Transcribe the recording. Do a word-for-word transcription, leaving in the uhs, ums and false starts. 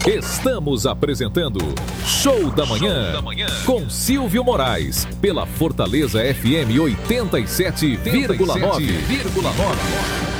Estamos apresentando Show da Manhã, com Silvio Moraes, pela Fortaleza F M oitenta e sete vírgula nove.